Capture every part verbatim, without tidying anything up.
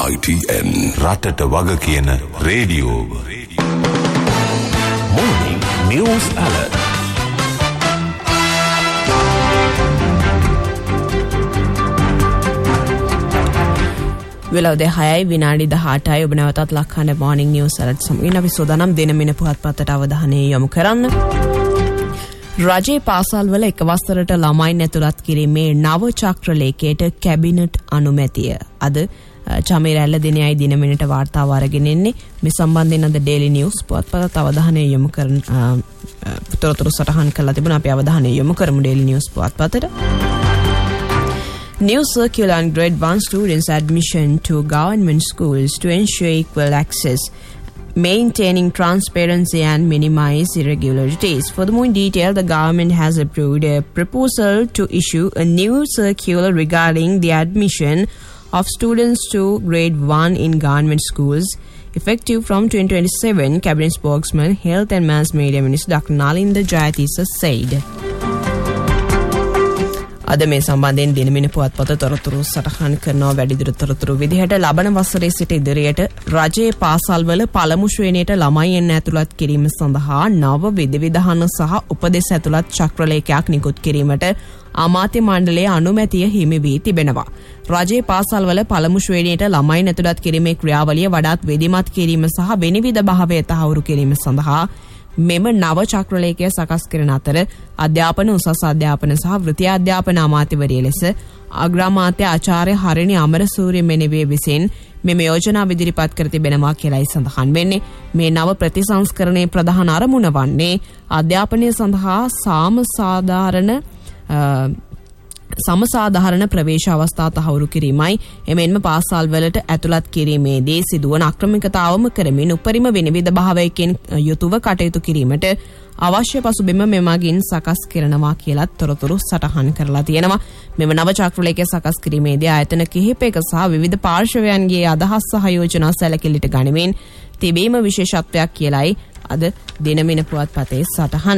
I T N රටට වග කියන රේඩියෝව. Morning News Alert. වෙලාව දෙහයයි විනාඩි දහඅටයි ඔබ නැවතත් ලක්හඬ Morning News Alert සමගින් අපි සෝදානම් දින මින පුවත්පතට අවධානය යොමු කරන්න. රජයේ පාසල්වල එක වසරට ළමයින් ඇතුළත් කිරීමේ නව චක්‍ර ලේඛයට කැබිනට් අනුමැතිය. අද චමීරැල්ල දිනයයි දින මිනට වාර්තාව අරගෙන ඉන්නේ. මේ සම්බන්ධයෙන් අද Daily News පුවත්පතට අවධානය යොමු කරන තොරතුරු සටහන් කරලා තිබුණා. අපි අවධානය යොමු කරමු Daily News පුවත්පතට. New circular on grade one students' admission to government schools to ensure equal access, maintaining transparency and minimize irregularities. Furthermore, in detail, the government has approved a proposal to issue a new circular regarding the admission of students to grade one in government schools, effective from twenty twenty-seven, Cabinet spokesman, Health and Mass Media Minister Doctor Nalinda Jayatissa said. අද මේ සම්බන්ධයෙන් දිනමින පුවත්පත තොරතුරු සටහන් කරනවා. වැඩිදුර තොරතුරු විදිහට ලබන වසරේ සිට ඉදිරියට රජයේ පාසල්වල පළමු ශ්‍රේණියට ළමයින් ඇතුළත් කිරීම සඳහා නව විධිවිධාන සහ උපදෙස් ඇතුළත් චක්‍රලේඛයක් නිකුත් කිරීමට අමාත්‍ය මණ්ඩලයේ අනුමැතිය හිමි වී තිබෙනවා. රජයේ පාසල්වල පළමු ශ්‍රේණියට ළමයින් ඇතුළත් කිරීමේ ක්‍රියාවලිය වඩාත් විධිමත් කිරීම සහ විනිවිද භාවය තහවුරු කිරීම සඳහා මෙම නව චක්‍රලේඛය සකස් කරන අතර අධ්‍යාපන උසස් අධ්‍යාපන සහ වෘත්තීය අධ්‍යාපන අමාත්‍යවරිය ලෙස අග්‍රාමාත්‍ය ආචාර්ය හරිනි අමරසූරිය මෙනෙවිය විසින් මෙම යෝජනාව ඉදිරිපත් කර තිබෙනවා කියලායි සඳහන් වෙන්නේ. මේ නව ප්‍රතිසංස්කරණයේ ප්‍රධාන අරමුණ වන්නේ අධ්‍යාපනය සඳහා සාමසාධාරණ සමසාධාරණ ප්‍රවේශ අවස්ථා තහවුරු කිරීමයි. එමෙන්ම පාසල් වලට ඇතුළත් කිරීමේදී සිදුවන අක්‍රමිකතාවම කරමින් උපරිම විනිවිද භාවයකින් යුතුව කටයුතු කිරීමට අවශ්‍ය පසුබිම මෙමගින් සකස් කරනවා කියලා තොරතුරු සටහන් කරලා තියෙනවා. මෙම නව චක්‍රලේඛය සකස් කිරීමේදී ආයතන කිහිපයක සහ විවිධ පාර්ශවයන්ගේ අදහස් සහ යෝජනා සැලකිලිට ගනිමින් තිබීම විශේෂත්වයක් කියලායි අද දිනමින පුවත්පතේ සටහන.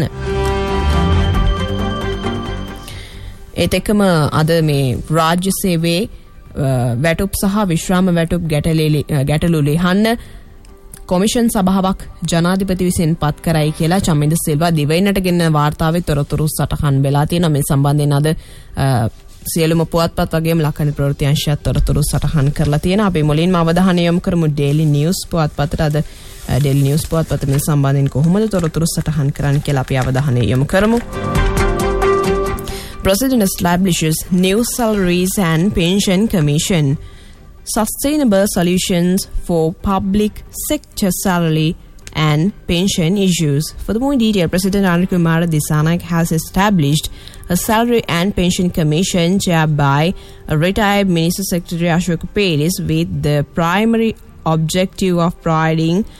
ඒත් එක්කම අද මේ රාජ්‍ය සේවයේ වැටුප් සහ විශ්‍රාම වැටුප් ගැටලු ලියන්න කොමිෂන් සභාවක් ජනාධිපති විසින් පත් කරයි කියලා චමින්ද සිල්වා දිවයිනට ගෙන වාර්තාවේ තොරතුරු සටහන් වෙලා තියෙනවා. මේ සම්බන්ධයෙන් අද සියලුම පුවත්පත් වගේම ලක්ෂණ ප්‍රවෘත්ති අංශයත් තොරතුරු සටහන් කරලා තියෙනවා. අපි මුලින්ම අවධානය යොමු කරමු Daily News පුවත්පතට. අද Daily News පුවත්පත මේ සම්බන්ධයෙන් කොහොමද තොරතුරු සටහන් කරන්නේ කියලා අපි අවධානය යොමු කරමු. President establishes new salaries and pension commission, sustainable solutions for public sector salary and pension issues. For the more detail, President Ranil Kumar Disanayak has established a salary and pension commission chaired by retired Minister Secretary Ashok Peris with the primary objective of providing